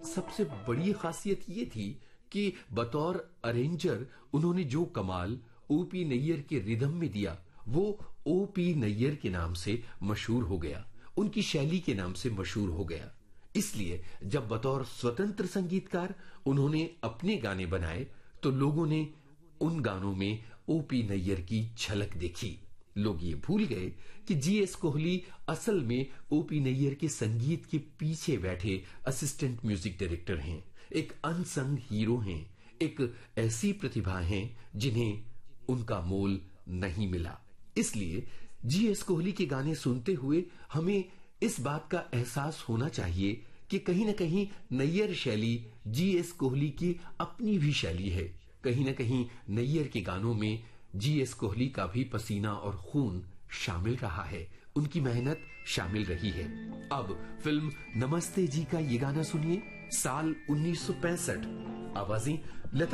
सबसे बड़ी खासियत ये थी कि बतौर अरेंजर उन्होंने जो कमाल ओपी नैयर के रिदम में दिया वो ओपी नैयर के नाम से मशहूर हो गया, उनकी शैली के नाम से मशहूर हो गया। इसलिए जब बतौर स्वतंत्र संगीतकार उन्होंने अपने गाने बनाए तो लोगों ने उन गानों में ओपी नैयर की झलक देखी। लोग ये भूल गए कि जीएस कोहली असल में ओपी नैयर के संगीत के पीछे बैठे असिस्टेंट म्यूजिक डायरेक्टर हैं, एक अनसंग हीरो हैं, एक ऐसी प्रतिभा हैं जिन्हें उनका मोल नहीं मिला। इसलिए जीएस कोहली के गाने सुनते हुए हमें इस बात का एहसास होना चाहिए कि कहीं ना कहीं नैयर शैली जीएस कोहली की अपनी भी शैली है। कहीं ना कहीं नैयर के गानों में जीएस कोहली का भी पसीना और खून शामिल रहा है, उनकी मेहनत शामिल रही है। अब फिल्म नमस्ते जी का ये गाना सुनिए, साल 1965, आवाजें लता